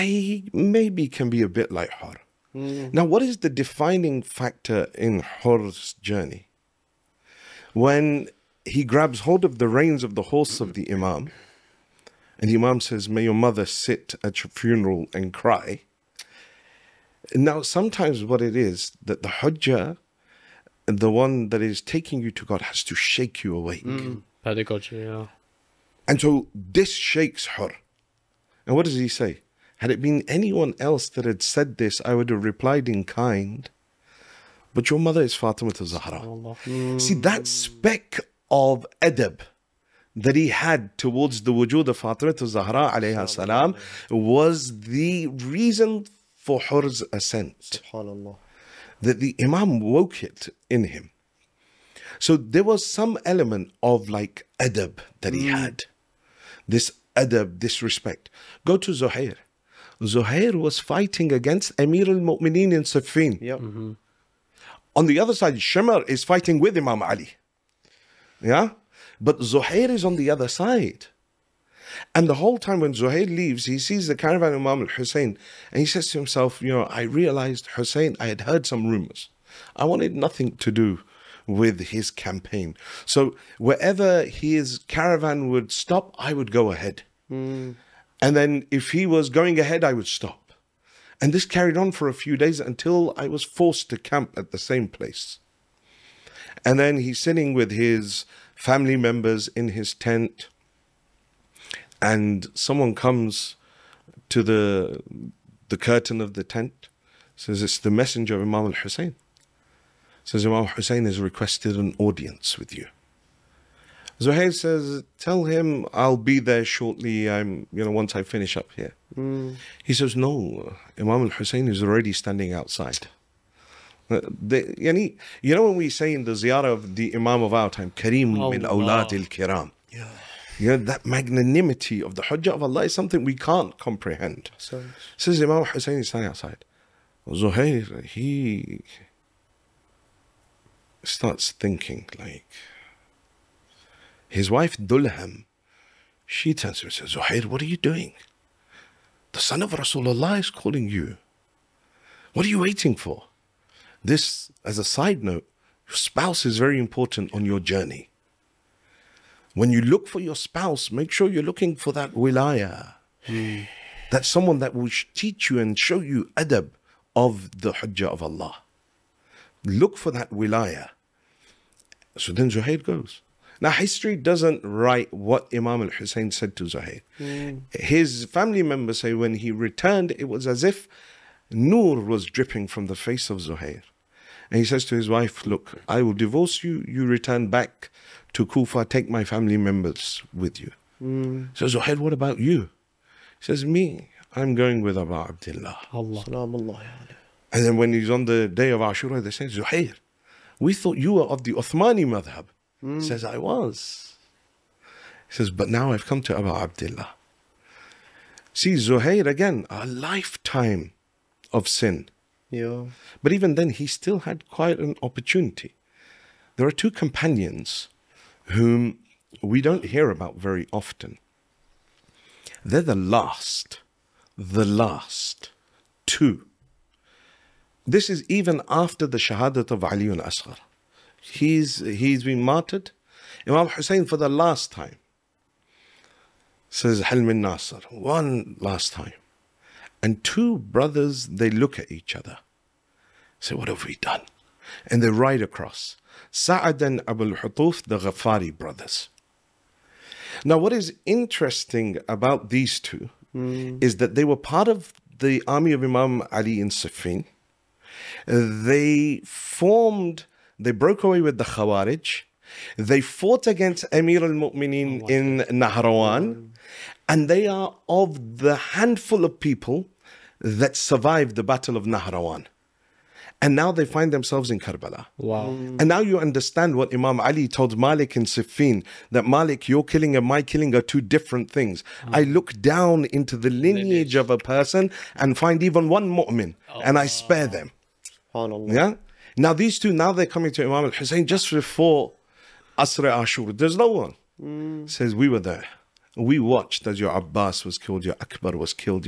I maybe can be a bit like Hur. Now, what is the defining factor in Hur's journey? When he grabs hold of the reins of the horse of the Imam, and the Imam says, may your mother sit at your funeral and cry. Now, sometimes what it is, that the Hujjah, the one that is taking you to God, has to shake you awake. Pedagogy, yeah. And so this shakes Hur. And what does he say? Had it been anyone else that had said this, I would have replied in kind. But your mother is Fatima Zahra. See, that speck of adab that he had towards the wujud of Fatima Zahra alayha salam was the reason for Hur's ascent. SubhanAllah. That the Imam woke it in him. So there was some element of like adab that he had. This adab, this respect. Go to Zuhair. Zuhair was fighting against Amir al-Mu'mineen in Siffin. Yep. On the other side, Shimr is fighting with Imam Ali. Yeah? But Zuhair is on the other side. And the whole time when Zuhair leaves, he sees the caravan of Imam al-Hussein, and he says to himself, I realized Hussein, I had heard some rumors. I wanted nothing to do with his campaign. So wherever his caravan would stop, I would go ahead. And then if he was going ahead, I would stop. And this carried on for a few days until I was forced to camp at the same place. And then he's sitting with his family members in his tent, and someone comes to the curtain of the tent, says it's the messenger of Imam al-Hussein. Says Imam Hussein has requested an audience with you. Zuhair says, tell him I'll be there shortly, once I finish up here. He says, no, Imam al-Hussein is already standing outside. When we say in the ziyarah of the Imam of our time, Kareem min awlad al-kiram. That magnanimity of the Hujjah of Allah is something we can't comprehend. Says Imam Hussein is standing outside. Zuhair, he starts thinking like, his wife Dulham, she turns to him and says, Zuhair, what are you doing? The son of Rasulullah is calling you. What are you waiting for? This, as a side note, your spouse is very important on your journey. When you look for your spouse, make sure you're looking for that wilaya. That's someone that will teach you and show you adab of the Hujjah of Allah. Look for that wilaya. So then Zuhair goes. Now, history doesn't write what Imam al-Hussein said to Zuhair. His family members say when he returned, it was as if Noor was dripping from the face of Zuhair. And he says to his wife, look, I will divorce you. You return back to Kufa, take my family members with you. So Zuhair, what about you? He says, me, I'm going with Abu Abdullah. And then when he's on the day of Ashura, they say, Zuhair, we thought you were of the Uthmani madhab. He says, I was. He says, but now I've come to Abu Abdullah. See, Zuhair, again, a lifetime of sin. But even then, he still had quite an opportunity. There are two companions whom we don't hear about very often. They're the last two. This is even after the shahadat of Ali al-Asghar. He's been martyred. Imam Hussein, for the last time, says Hal min Nasr, one last time. And two brothers, they look at each other, say, what have we done? And they ride across. Sa'ad and Abu al-Hutuf, the Ghafari brothers. Now, what is interesting about these two is that they were part of the army of Imam Ali in Siffin. They broke away with the Khawarij. They fought against Amir al-Mu'mineen in Nahrawan. And they are of the handful of people that survived the Battle of Nahrawan. And now they find themselves in Karbala. Wow. And now you understand what Imam Ali told Malik in Siffin, that Malik, your killing and my killing are two different things. I look down into the lineage of a person and find even one mu'min, and I spare them. Yeah. Now these two, now they're coming to Imam al-Hussein just before Asr Ashur. There's no one. Says, we were there. We watched as your Abbas was killed, your Akbar was killed,